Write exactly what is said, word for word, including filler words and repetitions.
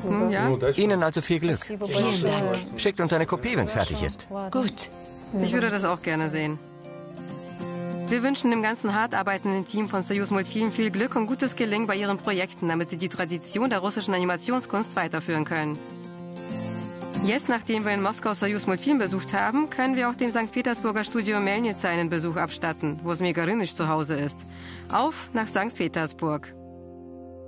Hm, ja? Ihnen also viel Glück. Vielen Dank. Schickt uns eine Kopie, wenn es fertig ist. Gut. Ich würde das auch gerne sehen. Wir wünschen dem ganzen hart arbeitenden Team von Soyuz Multfilm viel Glück und gutes Gelingen bei ihren Projekten, damit sie die Tradition der russischen Animationskunst weiterführen können. Jetzt, nachdem wir in Moskau Soyuz Multfilm besucht haben, können wir auch dem Sankt Petersburger Studio Melnitsa einen Besuch abstatten, wo Smegarinisch zu Hause ist. Auf nach Sankt Petersburg.